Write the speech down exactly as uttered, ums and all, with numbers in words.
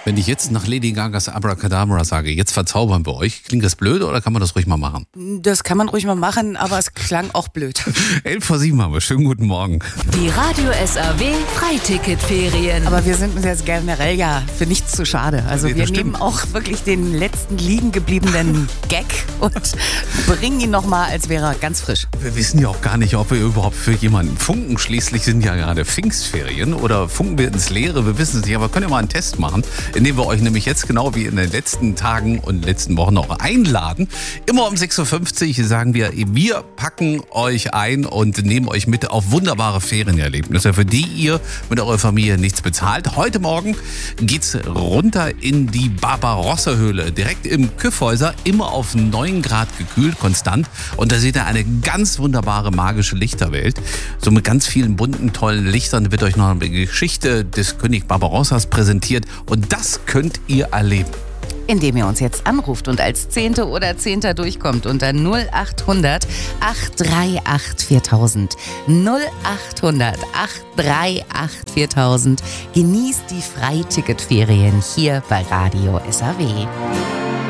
Wenn ich jetzt nach Lady Gagas Abracadabra sage, jetzt verzaubern wir euch, klingt das blöd oder kann man das ruhig mal machen? Das kann man ruhig mal machen, aber es klang auch blöd. elf vor sieben haben wir. Schönen guten Morgen. Die Radio S R W Freiticketferien. Aber wir sind uns jetzt generell ja für nichts zu schade. Also Nee, wir das nehmen stimmt. auch wirklich den letzten liegen gebliebenen Gag und bringen ihn nochmal, als wäre er ganz frisch. Wir wissen ja auch gar nicht, ob wir überhaupt für jemanden funken. Schließlich sind ja gerade Pfingstferien oder funken wir ins Leere. Wir wissen es nicht, aber wir können ja mal einen Test machen, indem wir euch nämlich jetzt genau wie in den letzten Tagen und letzten Wochen auch einladen. Immer um sechs Uhr fünfzig sagen wir, wir packen euch ein und nehmen euch mit auf wunderbare Ferienerlebnisse, für die ihr mit eurer Familie nichts bezahlt. Heute Morgen geht's runter in die Barbarossa-Höhle, direkt im Kyffhäuser, immer auf neun Grad gekühlt, konstant. Und da seht ihr eine ganz wunderbare magische Lichterwelt. So mit ganz vielen bunten, tollen Lichtern wird euch noch eine Geschichte des König Barbarossas präsentiert. Und das könnt ihr erleben. Indem ihr uns jetzt anruft und als Zehnte oder Zehnter durchkommt unter null achthundert achthundertacht viertausend. null achthundert achthundertacht viertausend. Genießt die Freiticketferien hier bei Radio S R W.